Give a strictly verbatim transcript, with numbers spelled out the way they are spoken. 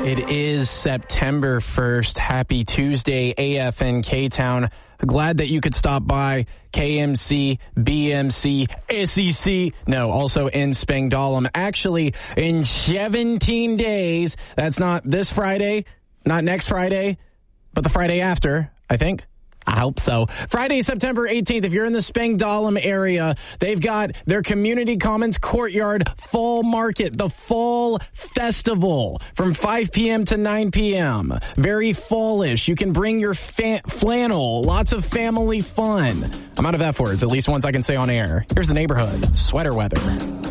It is September first. Happy Tuesday, A F N K-Town. Glad that you could stop by K M C, B M C, S E C. No, also in Spangdahlem. Actually, in seventeen days, that's not this Friday, not next Friday, but the Friday after, I think. I hope so. Friday, September eighteenth, if you're in the Spangdahlem area, they've got their Community Commons Courtyard Fall Market, the Fall Festival, from five p.m. to nine p.m. Very fallish. You can bring your fa- flannel. Lots of family fun. I'm out of F words, at least ones I can say on air. Here's the neighborhood. Sweater weather.